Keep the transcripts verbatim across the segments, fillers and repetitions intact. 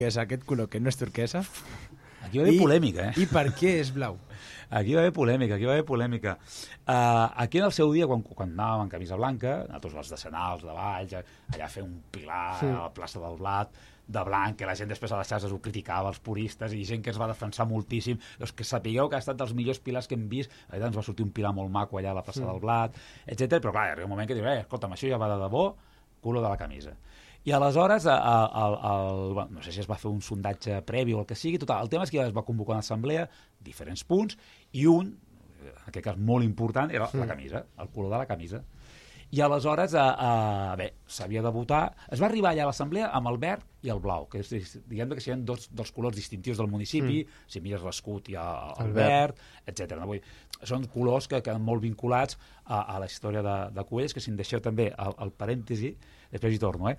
és aquest color que no és turquesa? Aquí va haver polèmica, eh? I per què és blau? Aquí va haver polèmica, aquí va haver polèmica. Uh, aquí en el seu dia, quan, quan anàvem en camisa blanca, nosaltres els de Senals, de Valls, allà a fer un pilar sí. a la plaça del Blat, de blanc, que la gent després a les xarxes ho criticava, els puristes, i gent que es va defensar moltíssim. Doncs que sapigueu que ha estat dels millors pilars que hem vist. Allà ens va sortir un pilar molt maco allà a la plaça sí. del Blat, etcètera. Però clar, arriba un moment que diu, eh, escolta'm, això ja va de debò, color de la camisa. I aleshores, a, a, a, a, a, no sé si es va fer un sondatge previ o el que sigui, total, el tema és que ja es va convocar una assemblea, diferents punts, i un, en aquest cas molt important, era la camisa, el color de la camisa. I aleshores, a, a, bé, s'havia de votar. Es va arribar allà a l'assemblea amb el verd i el blau, que és, diguem que serien dos dels colors distintius del municipi, mm. si mires l'escut hi ha el, el verd, verd etcètera. No? Vull dir, són colors que queden molt vinculats a, a la història de, de Cubelles, que si em deixeu també el, el parèntesi, després hi torno, eh?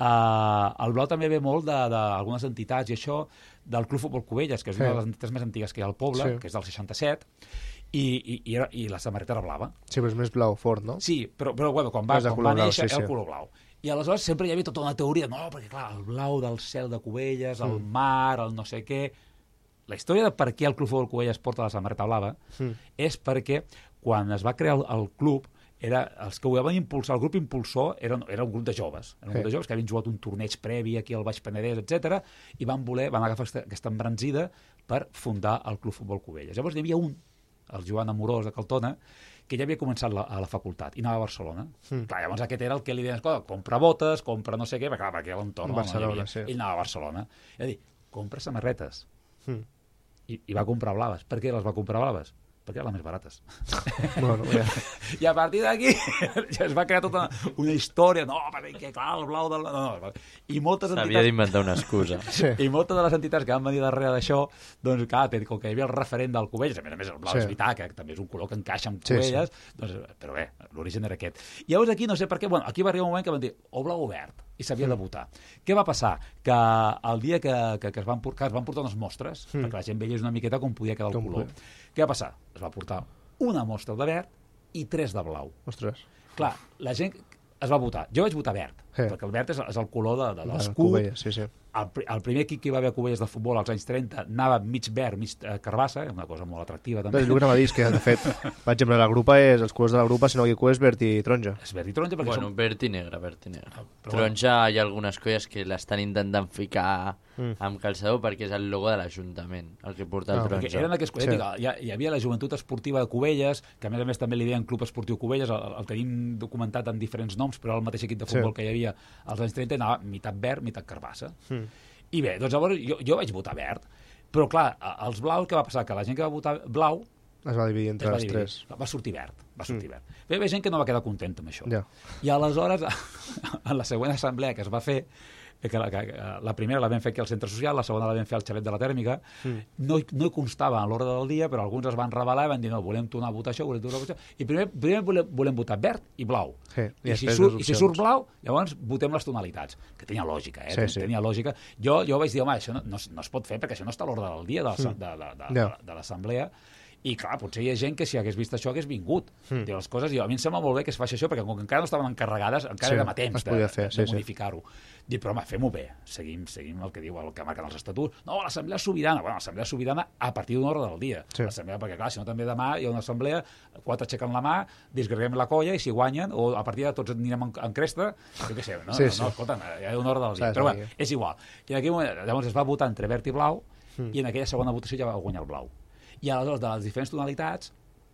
Uh, el blau també ve molt d'algunes entitats, i això del Club Futbol Cubelles, que és una sí. de les entitats més antigues que hi ha al poble, sí. que és del seixanta-set, i, i, i, era, i la samarreta era blava. Sí, però és més blau fort, no? Sí, però, però bueno, quan va, quan va néixer blau, sí, era el color blau. I aleshores sempre hi havia tota una teoria, no, perquè clar, el blau del cel de Cubelles, el mm. mar, el no sé què... La història de per què el Club Futbol Cubelles porta la samarreta blava mm. és perquè quan es va crear el, el club, era, els que ho van impulsar, el grup impulsor era, era un grup de joves, era un sí. grup de joves que havien jugat un torneig previ aquí al Baix Penedès, etcètera, i van voler, van agafar aquesta, aquesta embranzida per fundar el Club Futbol Cubelles. Llavors hi havia un, el Joan Amorós de Caltona, que ja havia començat la, a la facultat i anava a Barcelona. Mm. Clar, llavors aquest era el que li deien, compra botes, compra no sé què, perquè, clar, perquè a l'entorn Barcelona, no, sí. ell anava a Barcelona. I va dir, compra samarretes. Mm. I, I va comprar blaves. Per què les va comprar blaves? Perquè eren les més barates. Bueno, ja. I a partir d'aquí ja es va crear tota una, una història. No, perquè clar, el blau del... No, no. I moltes entitats... S'havia d'inventar una excusa. Sí. I moltes de les entitats que van venir darrere d'això, doncs clar, com que hi havia el referent del Cubelles, a més a més el blau sí. és veritat, que també és un color que encaixa amb Cubelles, sí, sí. Doncs, però bé, l'origen era aquest. I llavors aquí, no sé per què, bueno, aquí va arribar un moment que van dir o blau o verd, i s'havia mm. de votar. Què va passar? Que el dia que, que, que, es, van, que es van portar unes mostres, mm. perquè la gent veia una miqueta com podia quedar el com color. Poder. Què va passar? Es va portar una mostra de verd i tres de blau. Ostres. Clar, la gent es va votar. Jo vaig votar verd, sí. perquè el verd és, és el color de, de l'escut. Sí, sí. El, el primer equip que hi va haver a Cubelles de futbol als anys trenta anava mig verd, mig eh, carbassa, una cosa molt atractiva també. El que m'ha dit que, de fet, per exemple, la grupa és, els colors de la grupa, sinó que aquí és verd i taronja. És verd i taronja perquè bueno, som... verd i negre, verd i negre. Però taronja bueno. Hi ha algunes colles que l'estan intentant ficar mm. amb calçador perquè és el logo de l'Ajuntament, el que porta el no, taronja. Eren aquests colors, sí. hi, hi havia la Joventut Esportiva de Cubelles, que a més a més també li deien Club Esportiu Cubelles, el, el tenim documentat en diferents noms, però era el mateix equip de futbol sí. que hi havia als anys trenta, anava meitat verd, meitat carbassa. Mm. I bé, doncs llavors jo, jo vaig votar verd, però clar, els blaus, què va passar? Que la gent que va votar blau es va dividir entre els dividir. tres. Va sortir verd, va sortir mm. verd. Bé, hi havia gent que no va quedar contenta amb això. Ja. I aleshores, en la següent assemblea que es va fer, que la, que la primera la vam fer aquí al centre social, la segona la vam fer al xalet de la Tèrmica, mm. no, no hi constava a l'ordre del dia, però alguns es van rebel·lar i van dir, no, volem tornar a votar això, volem tornar a votar això, i primer, primer volem, volem votar verd i blau. Sí, i, I, si surt, I si surt blau, llavors votem les tonalitats, que tenia lògica, eh? Sí, sí. Tenia lògica. Jo, jo vaig dir, home, això no, no, no es pot fer, perquè això no està a l'ordre del dia de, mm. de, de, de, de, de, de l'assemblea. I clar, potser hi ha gent que si hagués vist això hagués vingut. Mm. Diu, les coses, jo, a mi em sembla molt bé que es faci això, perquè com que encara no estaven encarregades, encara sí, érem a temps de, fer, de, de sí, modificar-ho. Sí. Dic, però home, fem-ho bé, seguim, seguim el que diu, el que marquen els estatuts. No, l'assemblea sobirana, bueno, l'assemblea sobirana a partir d'una hora del dia. Sí. L'assemblea, perquè clar, si no també demà hi ha una assemblea, quatre aixequen la mà, disgreguem la colla i si guanyen, o a partir de tots anirem en, en cresta, jo què sé, no, sí, no, no, escolta, hi ha una hora del dia. Sí, però bé, és igual. I aquí, llavors es va votar entre verd i blau, mm. i en aquella segona votació ja va guanyar el blau. I aleshores, de les diferents tonalitats,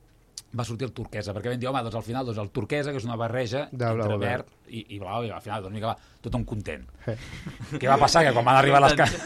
va sortir el turquesa, perquè vam dir, home, doncs al final doncs el turquesa, que és una barreja de entre blau, verd i, i blau, i al final doncs, mica, va, tothom content. Eh. Què va passar? Que quan van arribar les cames...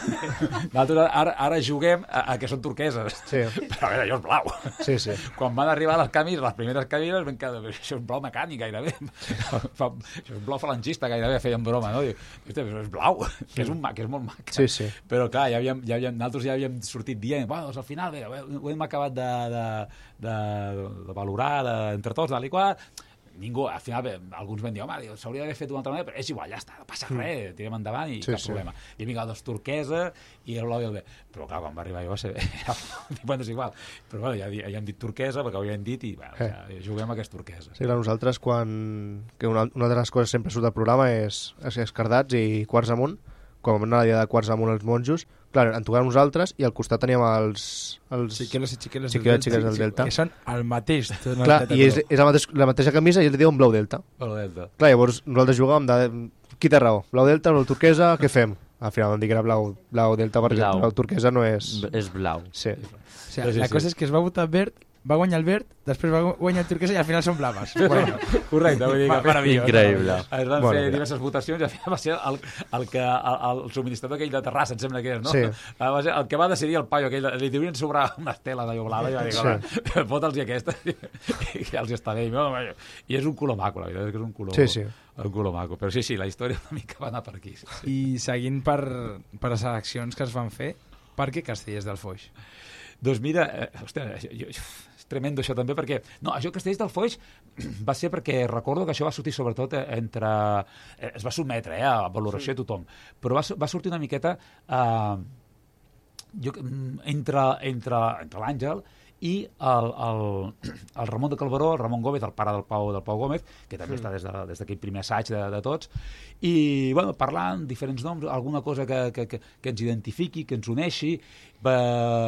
ara, ara juguem a, a que són turqueses. Sí. Però a veure, això és blau. Sí, sí. Quan van arribar les camis, les primeres camines, vam quedar, això és blau mecànic gairebé. Fa, això és blau falangista gairebé, feien broma, no? Diu, això és blau, que és, un, que és molt mac. Sí, sí. Però clar, ja havíem, ja havíem, nosaltres ja havíem sortit dient, bueno, doncs al final, bé, ho hem acabat de, de, de, de valorar de, entre tots, dalt i qual. Ningú, al final, bé, alguns van dir, home, s'hauria d'haver fet d'una altra manera, però és igual, ja està, no passa res, tirem endavant i sí, cap sí. problema. I hem vingut dos turquesa i el blau i el bé. Però clar, quan va arribar jo va ser... bueno, és igual. Però bueno, ja, ja hem dit turquesa perquè ho havíem dit i bueno, eh. ja juguem a aquesta turquesa. Sí, clar, nosaltres quan... que una, una de les coses sempre surt del programa és, és cardats i quarts amunt. quan vam anar a la dia de quarts amb els monjos, clar, en tocàvem nosaltres i al costat teníem els... els xiquelos i xiqueles xiquelos, xiqueles del Delta. Que són el mateix. Clar, i és, és la, mateix, la mateixa camisa i ells li diuen blau Delta. Blau Delta. Clar, llavors nosaltres jugàvem de... Qui té raó? Blau Delta, blau turquesa, què fem? Al final vam dir que era blau, blau Delta perquè blau. Blau turquesa no és... És blau. Sí. O sigui, la cosa és que es va votar verd, va guanyar el verd, després va guanyar el turquesa i al final són blaves. Bueno, correcte, vull dir que meravellós. Increïble. Es van bueno, fer diverses votacions i al final va ser el, el, que, el, el subministrador aquell de Terrassa, em sembla que és, no? Sí. Va ser el que va decidir el paio aquell, li deurien sobrar una estela d'allò blava i va dir, sí. fota'ls-hi aquesta i que els està bé. I és un color maco, la veritat és que és un color, sí, sí. un color maco. Però sí, sí, la història una mica va anar per aquí. Sí, sí. I seguint per, per les eleccions que es van fer, per què Castellers del Foix? Doncs mira, eh, hòstia, jo, jo, és tremendo això també, perquè... No, això Castellers del Foix va ser perquè recordo que això va sortir sobretot entre... Eh, es va sotmetre eh, a valoració sí. de tothom, però va, va sortir una miqueta eh, jo, entre, entre, entre l'Àngel i el, el, el Ramon de Calveró, el Ramon Gómez, el pare del Pau, del Pau Gómez, que també mm. està des, de, des d'aquell primer assaig de, de tots, i bueno, parlant diferents noms, alguna cosa que, que, que, que ens identifiqui, que ens uneixi, va,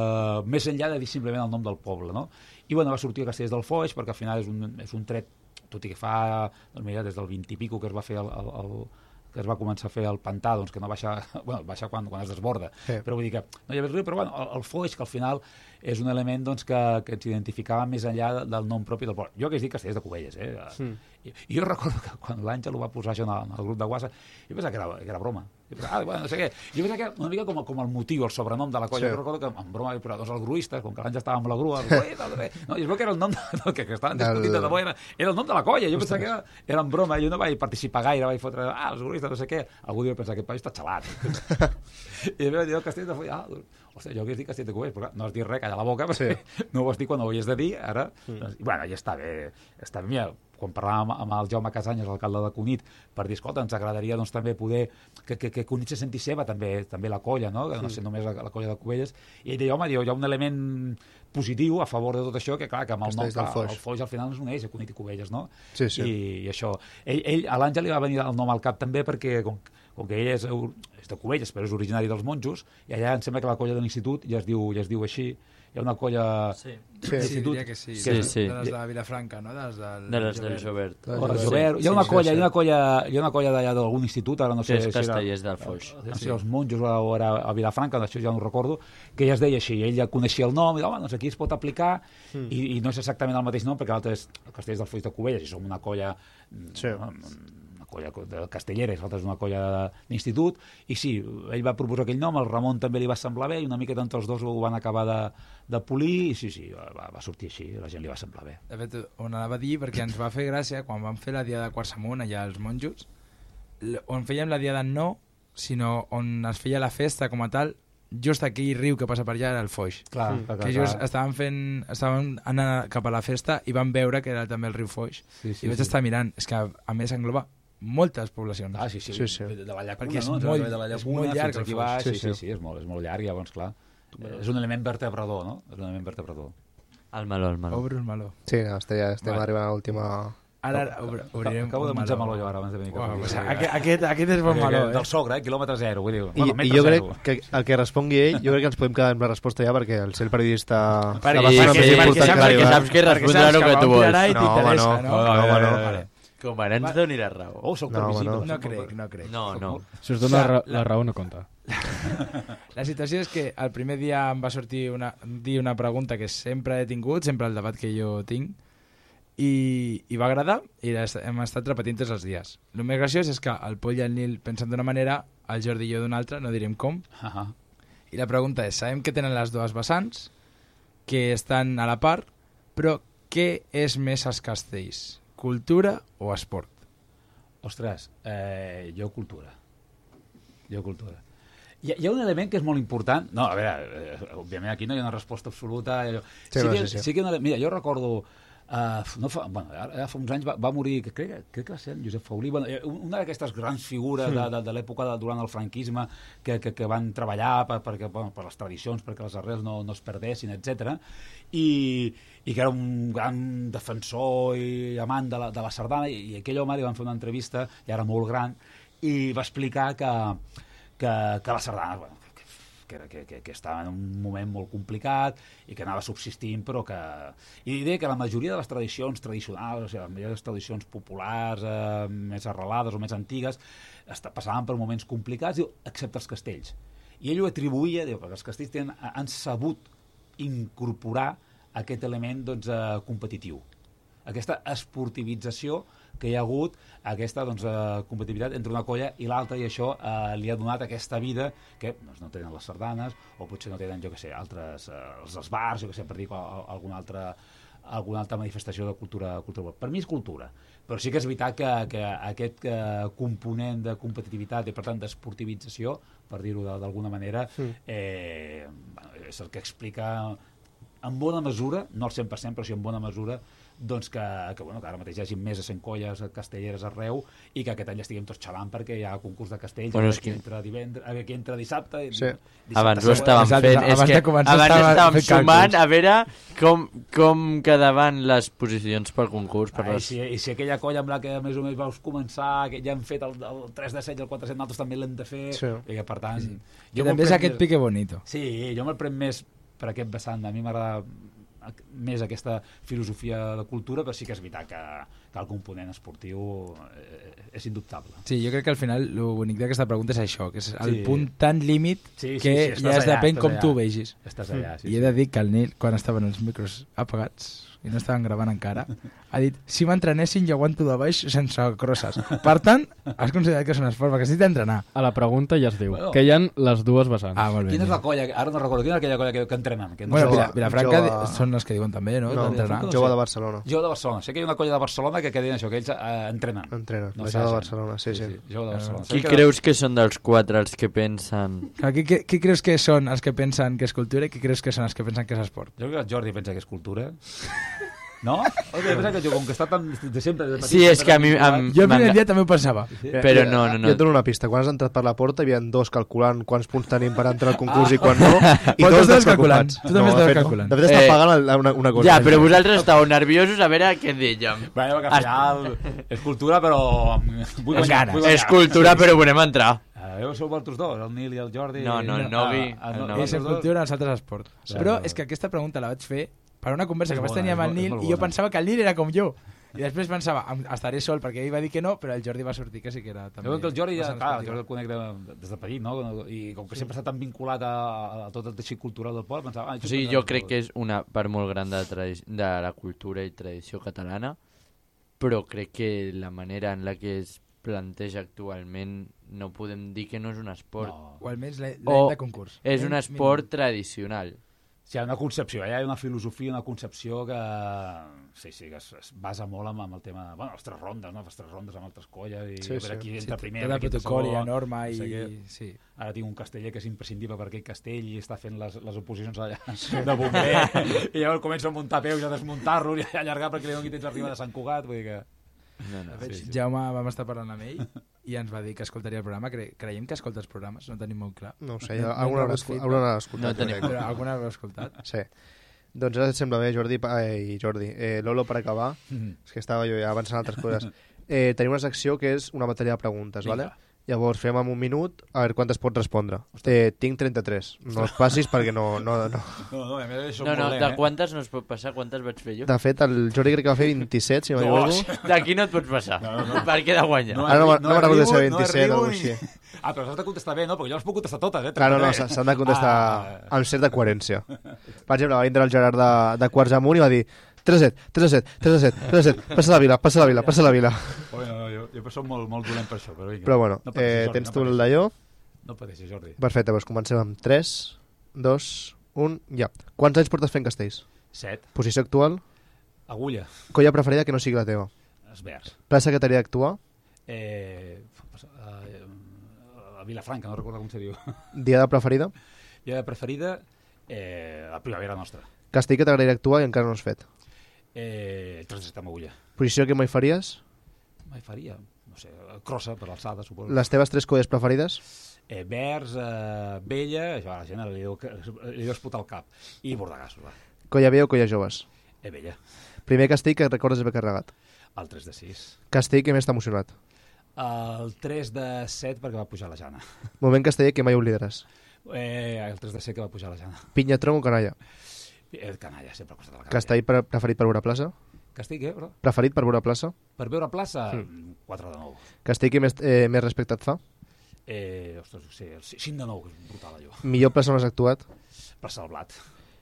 més enllà de dir simplement el nom del poble, no? I bueno, va sortir a Castellers del Foix, perquè al final és un, és un tret, tot i que fa, doncs mira, des del vint i pico que es va fer el, el, el que es va començar a fer el pantà, doncs que no baixa, bueno, baixa quan, quan es desborda, sí. però vull dir que no hi ha res, però bueno, el, el Foix, que al final és un element doncs, que, que ens identificava més enllà del nom propi del poble. Jo hagués dit Castellers de Cubelles, eh? Mm. I, I jo recordo que quan l'Àngel ho va posar això en el, en el grup de WhatsApp, jo pensava que era, que era broma. Jo pensava, ah, bueno, no sé què. Jo pensava que una mica com, com el motiu, el sobrenom de la colla. Sí. Jo recordo que en broma, però doncs el gruista, com que l'Àngel estava amb la grua, el gruista, no, i es veu que era el nom de, no, que, que estaven discutint de debò, era, era el nom de la colla. Jo pensava que era, era en broma, jo no vaig participar gaire, vaig fotre, ah, els gruistes, no sé què. Algú diu pensar que aquest paio està xalat. I jo vaig dir, Castell de Foix, ah, hòstia, jo hagués dit Castell de Cubelles, però no has dit res, calla la boca, perquè sí. no ho has dit quan ho havies de dir, ara, mm. doncs, bueno, ja està bé, està bé, mira, quan parlàvem amb el Jaume Casanyes, l'alcalde de Cunit, per dir, escolta, ens agradaria doncs, també poder que, que, que Cunit se senti seva, també també la colla, no? Que no sé només la, la colla de Cubelles, i ell deia, home, diu, hi ha un element positiu a favor de tot això, que clar, que amb el nom, clar, el Foix al final ens uneix a Cunit i Cubelles, no? Sí, sí. I, i això. Ell, ell, a l'Àngel li va venir el nom al cap també perquè, com, com que ell és, és de Cubelles, però és originari dels monjos, i allà em sembla que la colla de l'institut ja es diu, ja es diu així, hi ha una colla sí. sí, diria que sí, sí, sí. de les de Vilafranca, no? De les del, de les del Jovert. De les Jovert. Hi ha una colla, hi ha una colla, hi ha una colla d'allà d'algun institut, ara no sé sí, si Castellers del Foix. No sé si els monjos o era a Vilafranca, això ja no ho recordo, que ja es deia així, ell ja coneixia el nom, i home, doncs aquí es pot aplicar, mm. i, i no és exactament el mateix nom, perquè l'altre és el Castellers del Foix de Cubelles, i som una colla... Sí. No, colla de Castelleres, l'altra és una colla d'institut, i sí, ell va proposar aquell nom, el Ramon també li va semblar bé, i una miqueta entre els dos ho van acabar de, de polir, i sí, sí, va, va sortir així, la gent li va semblar bé. De fet, on anava a dir, perquè ens va fer gràcia, quan vam fer la dia de Quart-Samunt allà als monjos, on fèiem la dia de no, sinó on es feia la festa com a tal, just aquell riu que passa per allà era el Foix. Clar, mm. clar, que just clar. Estaven fent, estaven anant cap a la festa i van veure que era també el riu Foix. Sí, sí, i vaig sí. estar mirant, és que a més engloba moltes poblacions. Ah, sí, sí, sí, sí. de la llacuna, perquè és no? molt, de la llacuna, és molt llarg fins aquí baix, sí, sí, sí, sí, és molt, és molt llarg, llavors, clar. És un element vertebrador, no? És un element vertebrador. El meló, el meló. Obre el meló. Sí, no, estem, ja estem vale. arribant a l'última... Ara obr obrirem Acabo de menjar meló jo ara, abans de venir cap aquí. Aquest, aquest, aquest és bon meló, eh? Del sogre, eh? Quilòmetre zero, vull dir. I, bueno, i jo crec zero. que el que respongui ell, jo crec que ens podem quedar amb la resposta ja, perquè el ser el periodista... Perquè, perquè, perquè, perquè, saps, perquè saps que respondrà el que tu vols. No, home, no. no, no, no, no. Com ara ens doni la raó. Oh, soc previsible. No, no crec, no crec. No, no. Si us dona la, la raó no compta. La situació és que el primer dia em va sortir una, dir una pregunta que sempre he tingut, sempre el debat que jo tinc, i, i va agradar i hem estat repetint tots els dies. El més graciós és que el Pol i el Nil pensen d'una manera, el Jordi i jo d'una altra, no direm com. Uh -huh. I la pregunta és, sabem que tenen les dues vessants, que estan a la part, però què és més els castells? Cultura o esport? Ostres, eh, jo cultura. Jo cultura. Hi ha, hi ha un element que és molt important. No, a veure, eh, òbviament aquí no hi ha una resposta absoluta. Allò. Sí, sí, no, que, sí, sí. sí que una, mira, jo recordo... Uh, no fa, bueno, ara fa uns anys va, va morir, crec, crec que va ser en Josep Faulí, bueno, una d'aquestes grans figures sí. de, de, de l'època durant el franquisme que, que, que van treballar per, per, bueno, per les tradicions, perquè les arrels no, no es perdessin, etcètera. I, i que era un gran defensor i amant de la, de la sardana, i, i aquell home li van fer una entrevista, ja era molt gran, i va explicar que que, que la sardana, bueno, que, que, que, que estava en un moment molt complicat i que anava subsistint, però que... I diré que la majoria de les tradicions tradicionals, o sigui, la majoria de les tradicions populars, eh, més arrelades o més antigues, està, passaven per moments complicats, diu, excepte els castells. I ell ho atribuïa, diu, perquè els castells tenen, han sabut incorporar aquest element doncs, eh, competitiu. Aquesta esportivització que hi ha hagut, aquesta doncs, eh, competitivitat entre una colla i l'altra, i això eh, li ha donat aquesta vida que doncs, no tenen les sardanes, o potser no tenen, jo què sé, altres, eh, els bars, jo què sé, per dir alguna altra, alguna altra manifestació de cultura, cultura. Per mi és cultura, però sí que és veritat que, que aquest eh, component de competitivitat i, per tant, d'esportivització, per dir-ho d'alguna manera, eh, és el que explica en bona mesura, no al cent per cent, però sí en bona mesura, doncs que, que, bueno, que ara mateix hi hagi més de cent colles castelleres arreu i que aquest any estiguem tots xalant perquè hi ha concurs de castells, bueno, aquí, que... entra divendres, aquí entra dissabte, i, sí. dissabte abans ho estàvem fent, fent. És que abans estàvem sumant a veure com, com quedaven les posicions pel concurs. Per ah, les... i, si, I si aquella colla amb la que més o menys vaus començar, que ja han fet el, el tres de set i el quatre de set, nosaltres també l'hem de fer, sí. I que per tant... Sí. Jo també és aquest més... pique bonito. Sí, jo me'l prenc més per aquest vessant, a mi m'agrada més aquesta filosofia de cultura, però sí que és veritat que, que el component esportiu és indubtable. Sí, jo crec que al final el bonic d'aquesta pregunta és això, que és el sí. punt tan límit sí, sí, que sí, ja es depèn com allà. Tu ho vegis. Estàs allà, sí, I he de dir que el Nil, quan estaven els micros apagats i no estaven gravant encara, ha dit, si m'entrenessin jo aguanto de baix sense crosses. Per tant, has considerat que és un esport, perquè necessita entrenar. A la pregunta ja es diu, bueno, que hi ha les dues vessants. Ah, molt bé. Quina és la colla? Ara no recordo, quina és aquella colla que, que entrenen? Que no bueno, Vila, Vilafranca jove... són els que diuen també, no? No, no jove de Barcelona. Jove de Barcelona. Sé que hi ha una colla de Barcelona que, que diuen això, que ells eh, entrenen. Entrenen, no jove de Barcelona, sí, sí. sí. sí jove de Barcelona. Qui que creus que són dels quatre els que pensen... Qui, qui, qui creus que són els que pensen que és cultura i qui creus que són els que pensen que és esport? Jo crec que el Jordi pensa que és cultura. No? Okay, que jo, com que està tan de sempre... De petit, sí, és que a mi... Am, jo el primer dia també ho pensava. Sí. Però no, no, no. Jo et dono una pista. Quan has entrat per la porta hi havia dos calculant quants punts tenim per entrar al concurs ah. i quan no, i dos descalculats. Tu també no, estàs calculant. De fet, estàs eh, pagant una, una cosa. Ja, però vosaltres estàveu nerviosos a veure què dèiem. Bueno, que al final és cultura, però... Vull guanyar. És cultura, però volem entrar. Heu sou vosaltres dos, el Nil i el Jordi. No, no, el Novi. És cultura, nosaltres esport. Però és que aquesta pregunta la vaig fer per una conversa que vaig tenir amb el Nil i jo pensava que el Nil era com jo. I després pensava, estaré sol perquè ell va dir que no, però el Jordi va sortir que sí que era també... Jo crec que el Jordi, ja, clar, el Jordi el conec de, des de petit, no? I com que sí. sempre està tan vinculat a, a tot el teixit cultural del poble, pensava... Ah, o sigui, jo crec que és una part molt gran de, de la cultura i tradició catalana, però crec que la manera en la que es planteja actualment no podem dir que no és un esport. No. O almenys l'hem de concurs. És un esport tradicional. Sí, hi ha una concepció, hi ha una filosofia, una concepció que sí, sí, que es, es basa molt amb, amb el tema, bueno, les tres rondes, no? Les tres rondes amb altres colles i sí, a veure sí. qui entra sí, primer, qui entra segon, i norma i... No sé sí. Ara tinc un casteller que és imprescindible per aquell castell i està fent les, les oposicions allà de bomber i llavors comença a muntar peus i a desmuntar-lo i a allargar perquè li donin temps d'arribar de Sant Cugat, vull dir que... No, no, sí, sí. Jaume vam estar parlant amb ell i ens va dir que escoltaria el programa. Cre creiem que escolta els programes, no tenim molt clar. No ho sé, no, alguna l'ha escoltat. No tenim. Però alguna l'ha escoltat? Sí. Doncs ara et sembla bé, Jordi, i Jordi. Eh, Lolo, per acabar, mm -hmm. és que estava jo ja avançant altres coses. Eh, tenim una secció que és una bateria de preguntes, Vinga. Vale? Llavors fem en un minut a veure quantes pots respondre. Eh, tinc trenta-tres. No et passis perquè no... No, no. no, no, a més, no, no lent, de quantes no es pot passar? Quantes vaig fer jo? De fet, el Jordi crec que va fer vint-i-set, si no m'equivoco. D'aquí no et pots passar. No, no. Per què de guanyar? No, Ara no, no, no m'ha rebut de ser vint-i-set o alguna cosa així. Ah, però s'has de contestar bé, no? Perquè jo les puc contestar totes, eh? Clar, no, no, s'han de contestar ah. amb certa coherència. Per exemple, va vindre el Gerard de, de Quarts Amunt i va dir tres a set, tres a set, tres a set, tres a set, passa la vila, passa la vila, passa la vila. Bueno, no, jo, jo soc molt, molt dolent per això, però vinga. Però bueno, no eh, Jordi, tens no tu el d'allò? No pateixis, Jordi. Perfecte, doncs comencem amb tres, dos, un, ja. Quants anys portes fent castells? set. Posició actual? Agulla. Colla preferida que no sigui la teva? Els Verds. Plaça que t'hauria d'actuar? Eh... A Vilafranca, no recordo com se diu. Diada preferida? Diada preferida, eh, la primavera nostra. Castell que t'agradaria actuar i encara no has fet? Eh, el tres de set amb agulla. Posició que mai faries? Mai faria, no sé, crossa per l'alçada, suposo. Les teves tres colles preferides? Eh, Verds, eh, Vella, això a la gent li deu, li deu esputar el cap, i Bordegassos, va. Colla vella o colla joves? Eh, Vella. Primer castell que recordes haver carregat? El tres de sis. Castell que més t'ha emocionat? El tres de set perquè va pujar la Jana. Moment casteller que mai oblidaràs. Eh, el tres de set que va pujar la Jana. Pinya, tronc o canalla? El canalla, sempre ha costat el canalla. Castell pre preferit per veure plaça? Castell, què, bro? Preferit per veure plaça? Per veure plaça, Mm. quatre de nou. Castell que més, eh, més respecte et fa? Eh, ostres, no sé, el cinc de nou, que és brutal, allò. Millor plaça on has actuat? Plaça del Blat.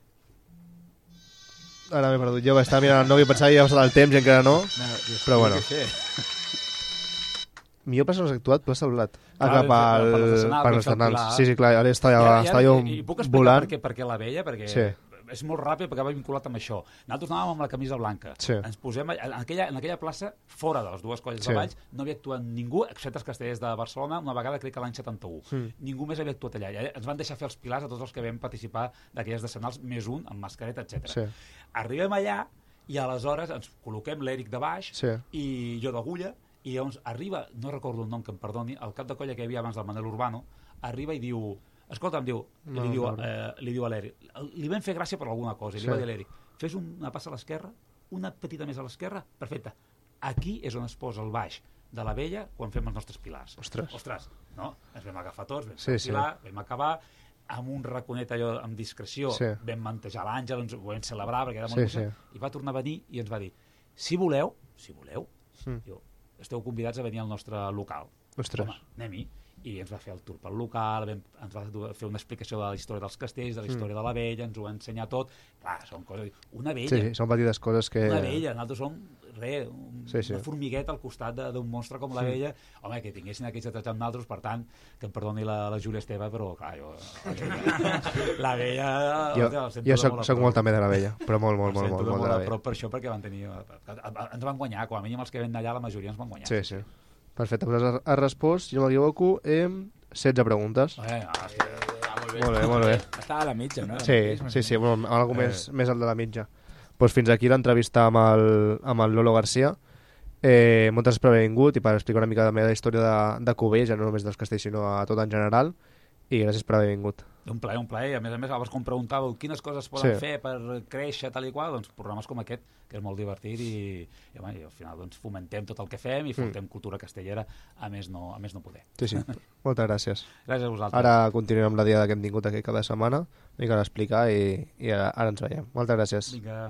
Ara m'he perdut. Jo estava mirant el nou i pensava que ja ha passat el temps i encara no. No, jo Però bueno. què sé. Millor plaça on has actuat? Plaça del Blat. Ah, Clar, cap al... per l'artesanal, per per l'artesanal. fer el Sí, sí, clar. Ara estava, I ara- estava jo i, i puc explicar volant. per què, per què la veia? Perquè Sí. és molt ràpid, perquè va vinculat amb això. Nosaltres anàvem amb la camisa blanca. Sí. Ens posem en aquella, en aquella plaça, fora de les dues colles Sí. de Valls, no havia actuat ningú, excepte els castellers de Barcelona, una vegada, crec que l'any setanta-u. Mm. Ningú més havia actuat allà. I ens van deixar fer els pilars a tots els que vam participar d'aquelles decenals, més un, amb mascareta, etcètera. Sí. Arribem allà i aleshores ens col·loquem l'Eric de baix Sí. i jo d'agulla, i llavors arriba, no recordo el nom que em perdoni, el cap de colla que hi havia abans del Manel Urbano, arriba i diu, escolta, em diu, No, li, diu no, no. eh, li diu a l'Eric, li vam fer gràcia per alguna cosa, i Sí. li va dir a l'Eric, fes una passa a l'esquerra, una petita més a l'esquerra, perfecte. Aquí és on es posa el baix de la vella quan fem els nostres pilars. Ostres. Ostres, no? Ens vam agafar tots, vam Sí, fer el sí. pilar, vam acabar, amb un raconet allò amb discreció, Sí. vam mantejar l'Àngel, ens ho vam celebrar perquè era molt Sí, emocionant, i va tornar a venir i ens va dir, si voleu, si voleu, Mm. diu, esteu convidats a venir al nostre local. Ostres. Home, anem-hi. I ens va fer el tour pel local, vam, ens va dur- fer una explicació de la història dels castells, de la història mm. de la vella, ens ho va ensenyar tot. Clar, són coses... Una vella, Sí, sí, són petites coses que... una vella, nosaltres som re, un, Sí, sí. una formigueta al costat de- d'un monstre com la Sí. vella. Home, que tinguessin aquells detalls amb nosaltres, per tant, que em perdoni la, la Júlia Esteve, però clar, jo... La vella... Jo, hòstia, la sento jo de soc, molt a soc prop. molt també de la vella, però molt, molt, Em molt, sento molt, de molt de molt la a vella. prop per això, perquè van tenir... Ens van guanyar, com a mínim els que ven d'allà, la majoria ens van guanyar. Sí, sí. Perfecte, doncs has, has respost, si no m'equivoco, amb setze preguntes. Eh, hòstia. Molt bé, molt bé. Estava a la mitja, no? Sí, sí, sí, bueno, algo més, més al de la mitja. Pues fins aquí l'entrevista amb, el, amb el Lolo Garcia. Eh, moltes gràcies per haver vingut i per explicar una mica de la meva història de, de Cubells, ja no només dels castells, sinó a tot en general. I gràcies per haver vingut. Un plaer, un plaer. A més a més, abans com preguntàveu quines coses es poden Sí. fer per créixer, tal i qual, doncs programes com aquest, que és molt divertit i, i, home, i al final doncs, fomentem tot el que fem i fomentem mm. cultura castellera, a més no, a més no poder. Sí, sí. Moltes gràcies. Gràcies a vosaltres. Ara continuem amb la diada que hem tingut aquí cada setmana. Una mica d'explicar i, i ara, ara ens veiem. Moltes gràcies. Vinga.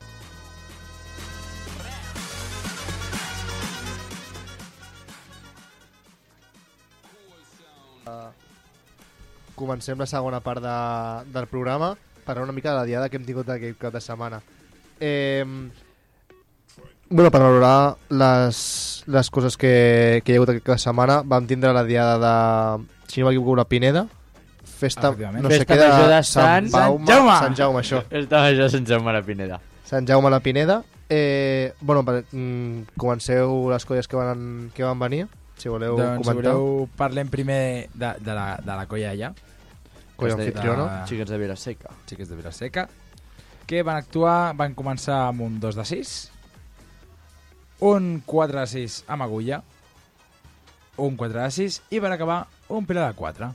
Comencem la segona part de, del programa parlar una mica de la diada que hem tingut aquest cap de setmana. Eh, bueno, per valorar les, les coses que, que hi ha hagut aquest cap de setmana, vam tindre la diada de, si no m'equivoco, la Pineda, festa, Efectivament. no sé Festa què, de major de Sant, Sant Jaume, Jaume. Sant Jaume, això. Estava jo sense amb la Pineda. Sant Jaume a la Pineda. Eh, bueno, per, mm, comenceu les colles que van, que van venir, si voleu Doncs, si comentar. voleu, parlem primer de, de, la, de la colla allà, Colla de- anfitriona. de- Xiques de Vilaseca. xiques de Vilaseca, que van actuar, van començar amb un dos de sis, un quatre de sis amb agulla, un quatre de sis i van acabar un pilar de quatre.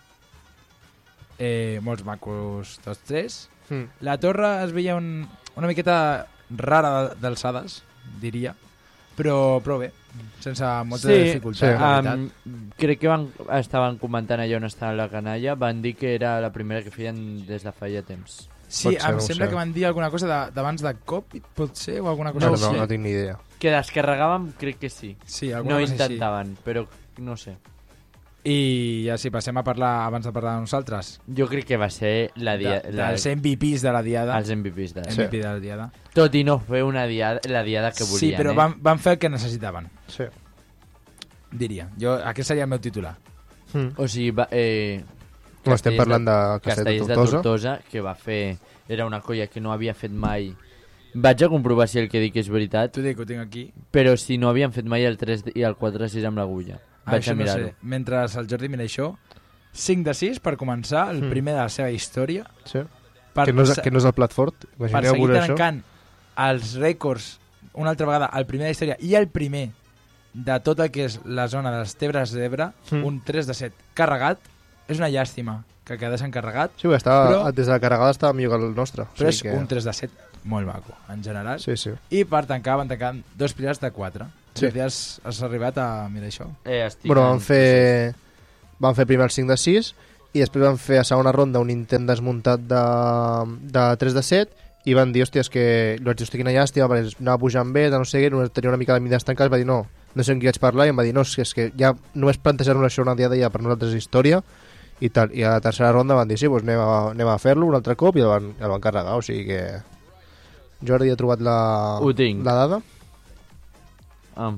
Eh, molts macos tots tres. Mm. La torre es veia un, una miqueta rara d'alçades, diria, però, però bé, sense molta Sí, dificultat, sí. la veritat. Um, crec que van, estaven comentant allà on estava la canalla, van dir que era la primera que feien des de feia temps. Sí, Pot ser, em no ho sembla sé. que van dir alguna cosa de- d'abans de, de Covid, pot ser, o alguna cosa No, ho no, sé. no tinc ni idea. Que descarregàvem, crec que sí. Sí, alguna No cosa així. intentaven, però no sé. I ja sí, passem a parlar, abans de parlar de nosaltres, Jo crec que va ser la de, dia, la, dels M V Ps de la diada. els M V Ps de... Sí. M V P de la diada. Tot i no fer una diada, la diada que volien, Sí, però eh? van, van fer el que necessitaven, Sí. diria. Jo, aquest seria el meu titular. Mm. O sigui, va, eh, No, estem Castells parlant de Castell de Castells de Tortosa. Tortosa, que va fer... Era una colla que no havia fet mai... Vaig a comprovar si el que dic és veritat, T'ho dic, ho tinc aquí. però si no havien fet mai el tres i el quatre sis amb l'agulla. Ah, Vaig això a no mirar-ho. sé. Mentre el Jordi mira això, cinc de sis per començar, el Mm. primer de la seva història. Sí. Per, Que, no és, que no és el plat fort. per Imagineu-vos seguir això. tancant els rècords una altra vegada, el primer de la història i el primer de tot el que és la zona dels Tebres d'Ebre, Mm. un tres de set carregat. És una llàstima que quedés encarregat, Sí, estava, Però- des de la carregada estava millor que el nostre. però o és sigui que... un tres de set molt maco, en general. Sí, sí. I per tancar van tancar dos pilars de quatre. Sí. Has, has arribat a mirar això? Eh, estic bueno, van fer, van fer primer el cinc de sis i després van fer a segona ronda un intent desmuntat de, de tres de set i van dir, hòstia, és que li vaig dir, hòstia, quina llàstima, perquè anava pujant bé, de no sé què, tenia una mica de mides tancades, va dir, no, no sé amb qui vaig parlar, i em va dir, no, és que, és que ja només plantejar-nos això una diada ja per nosaltres és història, i tal, i a la tercera ronda van dir, sí, doncs anem a, anem a fer-lo un altre cop, i el van, el van carregar, o sigui que... Jordi ha trobat la, la dada. Ah,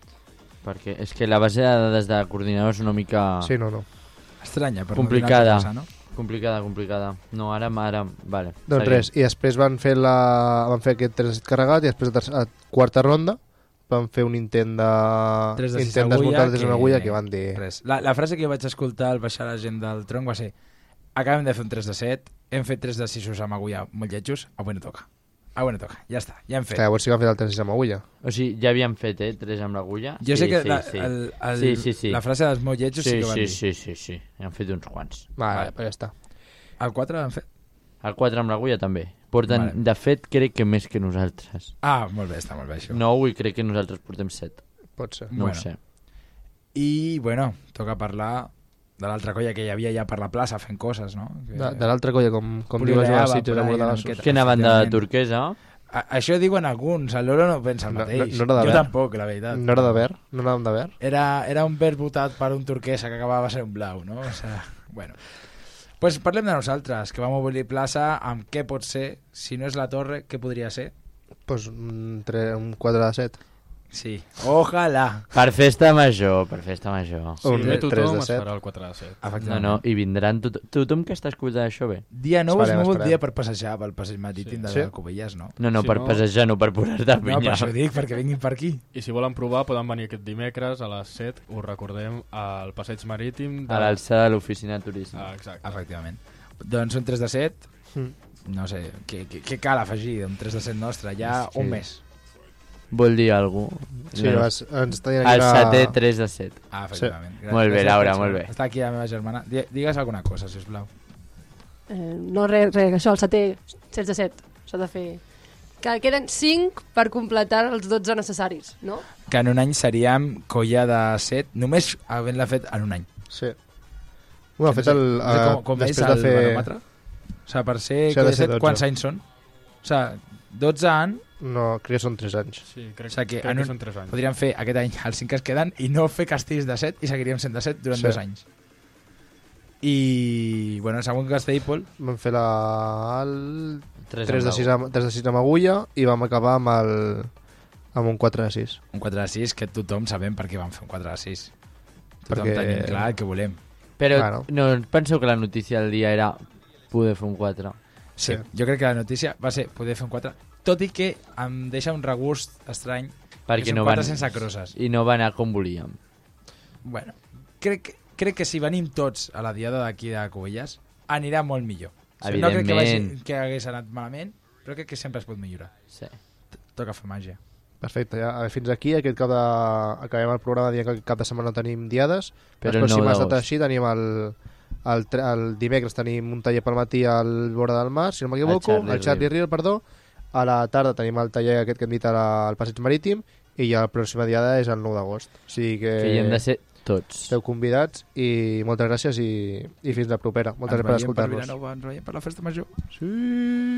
perquè és que la base de dades de coordinador és una mica... Sí, no, no. Estranya, per complicada. No cosa, no? Complicada, complicada. No, ara, ara... Vale. Doncs seguim. Res, i després van fer, la, van fer aquest tres carregat i després a, tercera, a quarta ronda van fer un intent de... Tres de intent desmuntat des d'una agulla que van dir... Res. La, la frase que jo vaig escoltar al baixar la gent del tronc va ser: acabem de fer un tres de set, hem fet tres de sis amb agulla molt lletjos, avui no toca. Ah, bueno, toca, ja està, ja hem fet. Que llavors sí que han fet el tres de sis amb agulla. O sigui, ja havíem fet, eh, tres amb l'agulla. Jo sí, sé que sí, la, sí. El, el, sí, sí, sí. la frase dels molt lletjos sí, sí que van sí, dir. Sí, sí, sí, sí, han fet uns quants. Vale, vale, però ja està. El quatre l'han fet? El quatre amb l'agulla també. Porten, vale. De fet, crec que més que nosaltres. Ah, molt bé, està molt bé això. Nou i crec que nosaltres portem set. Pot ser. No bueno. ho sé. I, bueno, toca parlar de l'altra colla que hi havia ja per la plaça fent coses, no? Que... De, de l'altra colla, com, com diu la Joana Sitges a Bordagassos. Que anaven de turquesa? A, això diuen alguns, el Lolo no pensa el mateix. No, no, no jo ver. tampoc, la veritat. No era de ver? No anàvem de ver? Era, era un ver votat per un turquesa que acabava de ser un blau, no? O sea, bueno. Pues parlem de nosaltres, que vam obrir plaça amb què pot ser, si no és la torre, què podria ser? Pues un, tre, un quatre de set. Sí, ojalà. Per festa major, per festa major. Sí, un tothom es farà el quatre de set. No, no, i vindran tot, tothom que està escoltant això bé. Dia nou és molt bon dia per passejar pel passeig marítim sí. de sí? Cubelles, no? No, no, si per no... passejar, no per posar-te a pinyar. No, per això dic, perquè vinguin per aquí. I si volen provar, poden venir aquest dimecres a les set, us recordem, al passeig marítim. De... A l'alçada de l'oficina de turisme. Ah, exacte. Efectivament. Doncs un tres de set, mm. no sé, què, què, què cal afegir d'un tres de set nostre? Ja sí. un mes. Vol dir alguna cosa? Sí, no. vas, ens està dient el una... setè tres de set. Ah, efectivament. Sí. Molt bé, Laura, molt bé. Està aquí la meva germana. Digues alguna cosa, sisplau. Eh, no, res, res, això, el setè set de set. S'ha de fer... Que queden cinc per completar els dotze necessaris, no? Que en un any seríem colla de set, només havent-la fet en un any. Sí. Bueno, ha fet el... No sé com, com és el fer... baròmetre? O sigui, per ser colla de set, quants anys són? O sigui, dotze anys... No, crec que són tres anys. Sí, crec, o sigui que, crec un, que són tres anys. Podríem fer aquest any els cinc que es queden i no fer castells de set i seguiríem sent de set durant sí. dos anys. I, bueno, segons Castellpol... Vam fer la... el... tres de sis amb agulla i vam acabar amb el... amb un quatre de sis. Un quatre de sis que tothom sabem per què vam fer un quatre de sis. Tothom perquè... tenim clar el que volem. Però bueno. No penseu que la notícia del dia era poder fer un quatre? Sí, sí, jo crec que la notícia va ser poder fer un quatre, tot i que em deixa un regust estrany perquè són no quatre van... sense crosses. I no va anar com volíem. Bueno, crec, crec que si venim tots a la diada d'aquí de Cubelles anirà molt millor. O sigui, no crec que, vagi, que hagués anat malament, però crec que sempre es pot millorar. Sí. Toca fer màgia. Perfecte, ja, fins aquí aquest cap de... acabem el programa dient que aquest cap de setmana no tenim diades, però després no si m'ha estat així tenim el... El, el dimecres tenim un taller pel matí al vora del mar, si no m'equivoco, al Charlie Riel, perdó. A la tarda tenim el taller aquest que hem dit al passeig marítim i ja la pròxima diada és el nou d'agost. O sigui que... Que hi hem de ser tots. Esteu convidats i moltes gràcies i, i fins la propera. Moltes gràcies per escoltar-nos. Ens veiem per Vilanova, ens veiem per la festa major. Sí.